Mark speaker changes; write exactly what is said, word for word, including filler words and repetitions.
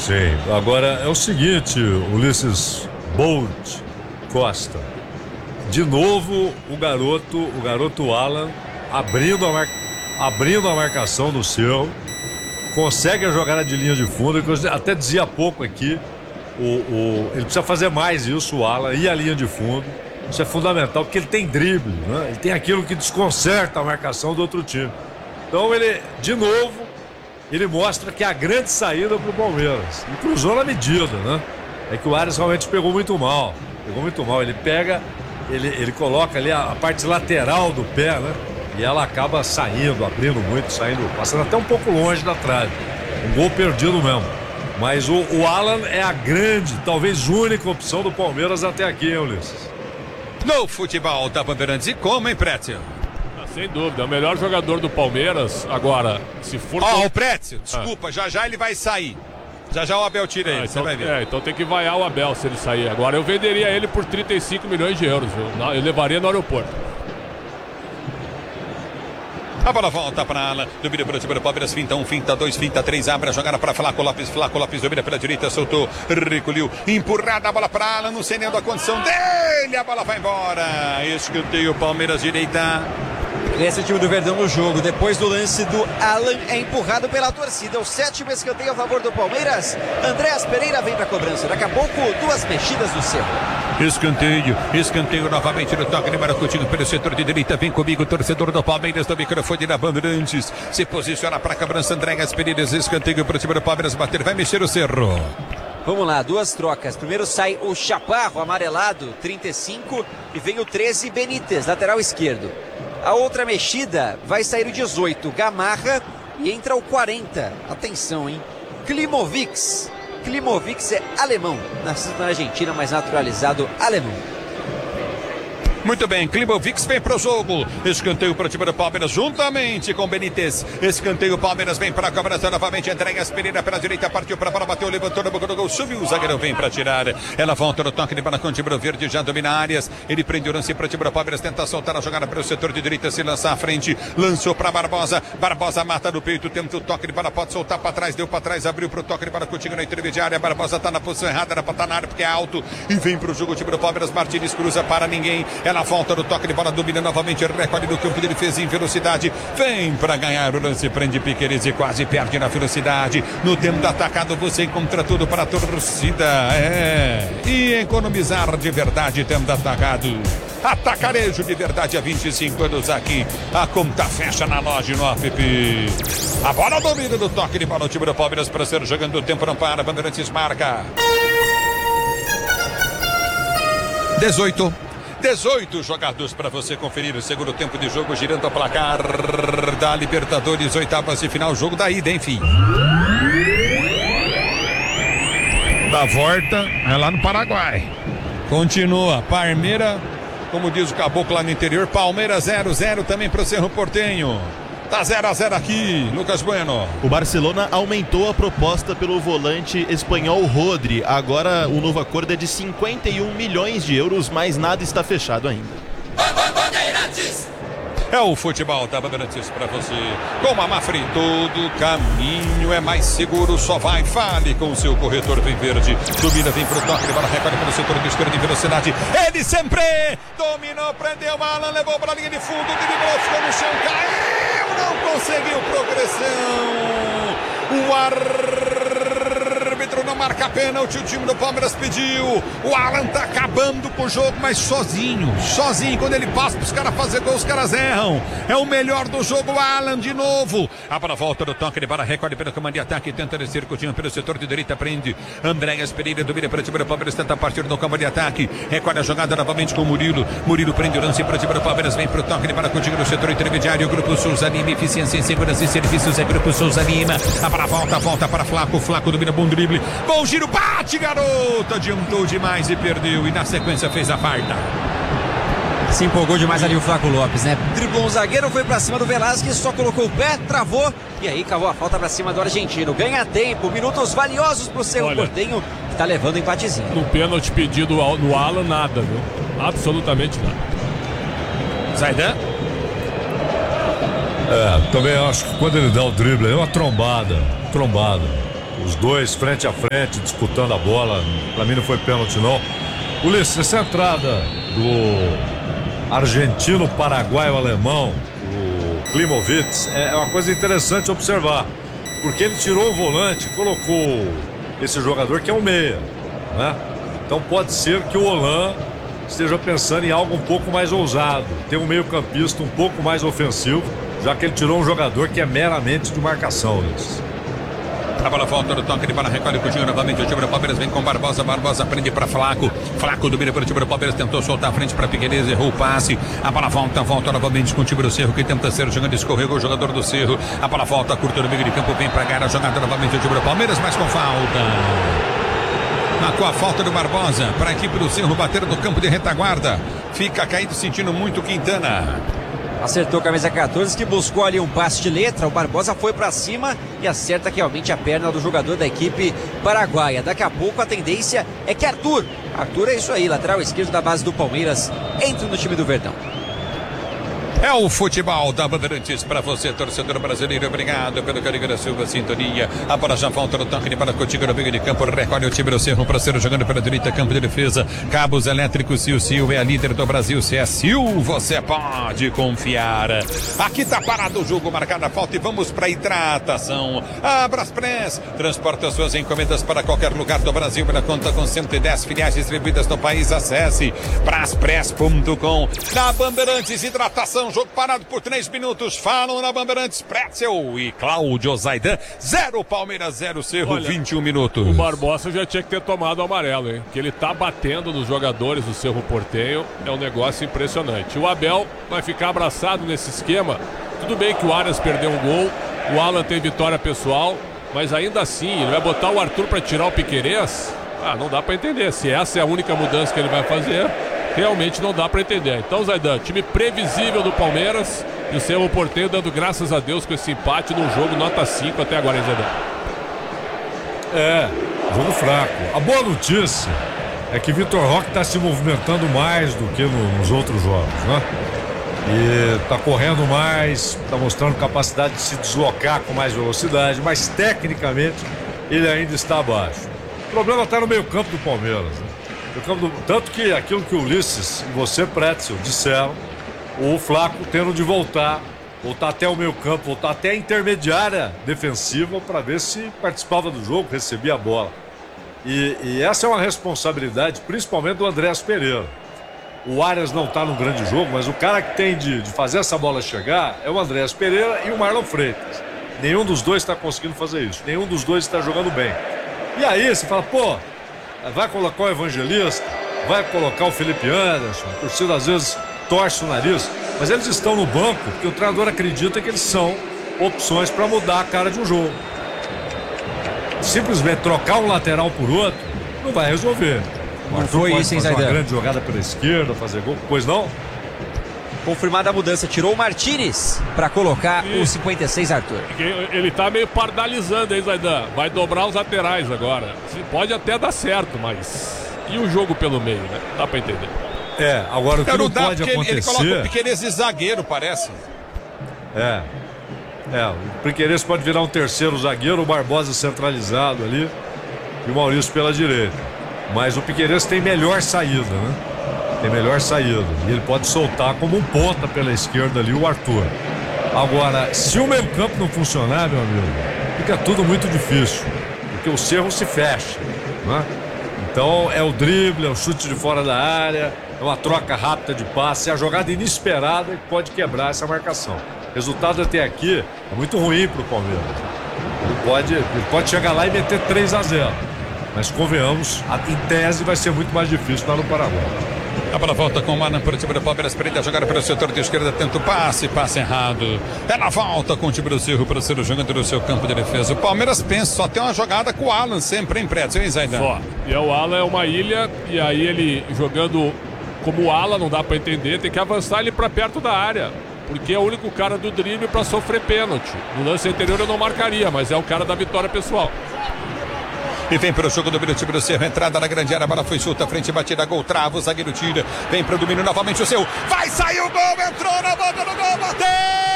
Speaker 1: Sim, agora é o seguinte, Ulisses Bolt Costa. De novo, o garoto, o garoto Alan, abrindo a, mar... abrindo a marcação do seu, consegue a jogada de linha de fundo, que eu até dizia há pouco aqui, o, o... ele precisa fazer mais isso, o Alan, ir à linha de fundo. Isso é fundamental, porque ele tem drible, né? Ele tem aquilo que desconcerta a marcação do outro time. Então ele, de novo, ele mostra que é a grande saída para o Palmeiras. E cruzou na medida, né? É que o Ares realmente pegou muito mal. Pegou muito mal. Ele pega, ele, ele coloca ali a, a parte lateral do pé, né? E ela acaba saindo, abrindo muito, saindo, passando até um pouco longe da trave. Um gol perdido mesmo. Mas o, o Alan é a grande, talvez única opção do Palmeiras até aqui, hein, Ulisses?
Speaker 2: No futebol da Bandeirantes, e como, hein, Prétio?
Speaker 3: Ah, sem dúvida, é o melhor jogador do Palmeiras. Agora, se for...
Speaker 2: Ó, oh, o Prétio, desculpa, ah. já já ele vai sair. Já já o Abel tira ele, ah,
Speaker 3: então,
Speaker 2: você vai ver.
Speaker 3: É, então tem que vaiar o Abel se ele sair. Agora eu venderia ele por trinta e cinco milhões de euros, viu? Eu levaria no aeroporto.
Speaker 2: A bola volta para a ala, domina pelo time do Palmeiras, finta um, finta dois, finta três, abre a jogada para Flaco Lopes, Flaco Lopes domina pela direita, soltou, recolheu, empurrada a bola para a ala, não sei nem a condição dele, a bola vai embora, escanteio Palmeiras direita.
Speaker 4: Esse é o time do Verdão no jogo, depois do lance do Alan, é empurrado pela torcida, o sétimo escanteio a favor do Palmeiras. Andréas Pereira vem para a cobrança, daqui a pouco duas mexidas do Cerro.
Speaker 2: Escanteio, escanteio novamente no toque de Maracutinho pelo setor de direita, vem comigo, torcedor do Palmeiras, do microfone da Bandeirantes, se posiciona para a cobrança, Andréas Pereira, escanteio para o time do Palmeiras bater, vai mexer o Cerro.
Speaker 4: Vamos lá, duas trocas. Primeiro sai o Chaparro, amarelado, trinta e cinco, e vem o treze, Benítez, lateral esquerdo. A outra mexida vai sair o dezoito, Gamarra, e entra o quarenta. Atenção, hein? Klimovic. Klimovic é alemão, nascido na Argentina, mas naturalizado alemão.
Speaker 2: Muito bem, Klimovic vem para o jogo. Escanteio para o time do Palmeiras juntamente com Benítez. Escanteio, Palmeiras vem para a cobrança novamente. Andréas Pereira pela direita, partiu para a bola, bateu, levantou no boca do gol, subiu. O zagueiro vem para tirar. Ela volta no toque de bola com o time do Verde, já domina áreas. Ele prende o lance para o time do Palmeiras, tenta soltar a jogada para o setor de direita, se lançar à frente. Lançou para Barbosa. Barbosa mata no peito, tenta o toque de bola, pode soltar para trás, deu para trás, abriu para o toque de bola contigo na intermediária. Barbosa está na posição errada, era para estar na área porque é alto. E vem para o jogo o time do Palmeiras. Martins cruza para ninguém. Ela volta no toque de bola, domina novamente, recorde do campo de defesa em velocidade, vem para ganhar o lance, prende Piqueires e quase perde na velocidade. No tempo do atacado você encontra tudo para a torcida, é, e economizar de verdade, tempo do atacado. Atacarejo de verdade há vinte e cinco anos aqui. A conta fecha na loja no app. A bola domina do toque de bola, o time do Palmeiras para ser jogando o tempo não para. Bandeirantes marca dezoito. dezoito jogados para você conferir o segundo tempo de jogo, girando a placar da Libertadores, oitavas de final, jogo da ida, enfim. Da volta é lá no Paraguai. Continua, Parmeira, como diz o caboclo lá no interior, Palmeiras zero a zero também para o Cerro Porteño. Tá zero a zero aqui, Lucas Bueno.
Speaker 5: O Barcelona aumentou a proposta pelo volante espanhol Rodri. Agora o novo acordo é de cinquenta e um milhões de euros, mas nada está fechado ainda.
Speaker 2: É o futebol da Bandeirantes para você. Com a Mafre, todo caminho é mais seguro, só vai. Fale com o seu corretor Vem Verde. Domina, vem pro toque, bola recorde pelo setor do esquerdo de velocidade. Ele sempre dominou, prendeu a Alan, levou para a linha de fundo, driblou, ficou no chão, caiu, não conseguiu progressão. O árbitro não marca pênalti, o time do Palmeiras pediu. O Alan tá acabando com o jogo, mas sozinho, sozinho. Quando ele passa para os caras fazer gol, os caras erram. É o melhor do jogo, o Alan de novo. A bola volta no toque de bola, recorde pelo comando de ataque, tenta descer Coutinho pelo setor de direita, prende Andréas Pereira, domina para o time do Palmeiras, tenta partir no campo de ataque, recorde a jogada novamente com o Murilo. Murilo prende o lance para o time do Palmeiras, vem para o toque de bola contigo no setor intermediário. O Grupo Souza Lima, eficiência em segurança e serviços é Grupo Souza Lima. A bola volta, volta para Flaco, Flaco domina, bom drible, bom giro, bate, garoto, adiantou demais e perdeu, e na sequência fez a falta.
Speaker 4: Se empolgou demais ali o Flaco Lopes, né? Driblou um zagueiro, foi pra cima do Velasquez, só colocou o pé, travou e aí cavou a falta pra cima do argentino. Ganha tempo, minutos valiosos pro Cerro Porteño, que tá levando o empatezinho.
Speaker 3: No pênalti pedido no Alan, nada, viu? Absolutamente nada.
Speaker 2: Zaidan?
Speaker 1: É, também acho que quando ele dá o drible é uma trombada, trombada. Os dois frente a frente, disputando a bola. Pra mim não foi pênalti, não. Ulisses, essa entrada do argentino, paraguaio, alemão, o Klimovitz, é uma coisa interessante observar. Porque ele tirou o volante, colocou esse jogador que é um meia, né? Então pode ser que o Holan esteja pensando em algo um pouco mais ousado. Ter um meio campista um pouco mais ofensivo, já que ele tirou um jogador que é meramente de marcação. Ulisses.
Speaker 2: A bola volta no toque de bola, recolhe o novamente o time do Palmeiras, vem com Barbosa, Barbosa prende para Flaco, Flaco domina para o time do Palmeiras, tentou soltar a frente para Piquerez, errou o passe, a bola volta, volta novamente com o time do Cerro, que tenta ser jogando, escorregou o jogador do Cerro, a bola volta, curta no meio de campo, vem para ganhar a jogada novamente o time do Palmeiras, mas com falta. Ah, com a falta do Barbosa, para a equipe do Cerro bater no campo de retaguarda, fica caído sentindo muito Quintana.
Speaker 4: Acertou a camisa quatorze, que buscou ali um passe de letra. O Barbosa foi para cima e acerta realmente a perna do jogador da equipe paraguaia. Daqui a pouco a tendência é que Arthur, Arthur é isso aí, lateral esquerdo da base do Palmeiras, entre no time do Verdão.
Speaker 2: É o futebol da Bandeirantes para você, torcedor brasileiro. Obrigado pelo carinho da sua sintonia. A bola já volta no toque de bola contigo no meio de campo. Recolhe o time do Cerro para ser jogando pela direita, campo de defesa. Cabos elétricos, Sil Sil é a líder do Brasil. Se é Sil, você pode confiar. Aqui tá parado o jogo, marcada a falta e vamos para hidratação. A Braspress transporta suas encomendas para qualquer lugar do Brasil. Ela conta com cento e dez filiais distribuídas no país. Acesse braspress ponto com. Na Bandeirantes, hidratação. Jogo parado por três minutos. Falam na Bandeirantes, Pretzel e Cláudio Zaidan. Zero Palmeiras, zero Cerro. Olha, vinte e um minutos.
Speaker 3: O Barbosa já tinha que ter tomado o amarelo, hein? Que ele tá batendo nos jogadores do Cerro Porteño. É um negócio impressionante. O Abel vai ficar abraçado nesse esquema. Tudo bem que o Arias perdeu um gol, o Alan tem vitória pessoal, mas ainda assim, ele vai botar o Arthur para tirar o Piquerez? Ah, não dá para entender. Se essa é a única mudança que ele vai fazer, realmente não dá para entender. Então, Zaidan, time previsível do Palmeiras e o Cerro Porteño dando graças a Deus com esse empate num jogo nota cinco até agora, hein, Zaidan?
Speaker 1: É, jogo fraco. A boa notícia é que Vitor Roque está se movimentando mais do que no, nos outros jogos, né? E está correndo mais, está mostrando capacidade de se deslocar com mais velocidade, mas tecnicamente ele ainda está abaixo. O problema está no meio campo do Palmeiras, né? Tanto que aquilo que o Ulisses e você, Pretzel, disseram, o Flaco tendo de voltar, voltar até o meio campo, voltar até a intermediária defensiva para ver se participava do jogo, recebia a bola. E, e essa é uma responsabilidade principalmente do Andrés Pereira. O Arias não está num grande jogo, mas o cara que tem de, de fazer essa bola chegar é o Andrés Pereira e o Marlon Freitas. Nenhum dos dois está conseguindo fazer isso, nenhum dos dois está jogando bem. E aí você fala, pô, vai colocar o Evangelista, vai colocar o Felipe Anderson, a torcida às vezes torce o nariz, mas eles estão no banco porque o treinador acredita que eles são opções para mudar a cara de um jogo. Simplesmente trocar um lateral por outro não vai resolver.
Speaker 4: Não foi isso, hein, Zaidan?
Speaker 1: Uma grande jogada pela esquerda, fazer gol, pois não?
Speaker 4: Confirmada a mudança, tirou o Martínez para colocar e... o cinquenta e seis, Arthur.
Speaker 3: Ele tá meio pardalizando, hein, Zaidan? Vai dobrar os laterais agora. Pode até dar certo, mas... E o jogo pelo meio, né? Dá para entender.
Speaker 1: É, agora o que não, não pode acontecer...
Speaker 2: Ele, ele coloca o Piquerez de zagueiro, parece.
Speaker 1: É. É, o Piquerez pode virar um terceiro zagueiro, o Barbosa centralizado ali e o Maurício pela direita. Mas o Piquerez tem melhor saída, né? Tem melhor saída. E ele pode soltar como um ponta pela esquerda ali o Arthur. Agora, se o meio campo não funcionar, meu amigo, fica tudo muito difícil. Porque o Cerro se fecha, né? Então é o drible, é o chute de fora da área, é uma troca rápida de passe, é a jogada inesperada que pode quebrar essa marcação. O resultado até aqui é muito ruim para o Palmeiras. Ele pode, ele pode chegar lá e meter três a zero. Mas convenhamos, em tese vai ser muito mais difícil lá no Paraguai.
Speaker 2: A bola volta com o Manan para o time do Palmeiras, prende a jogada pelo setor de esquerda, tenta o passe, passe errado. Ela volta com o time do Cerro para ser o jogador do seu campo de defesa. O Palmeiras pensa, só tem uma jogada com o Alan sempre em Pretzel, hein, Zaidan?
Speaker 3: Só. E o Alan é uma ilha, e aí ele jogando como o Alan, não dá para entender, tem que avançar ele para perto da área. Porque é o único cara do drible para sofrer pênalti. No lance anterior eu não marcaria, mas é o cara da vitória pessoal.
Speaker 2: E vem para o jogo do time do Cerro, entrada na grande área, a bola foi solta, frente, batida, gol, trava, o zagueiro tira, vem para o domínio novamente o seu, vai sair o gol, entrou na boca do gol, bateu!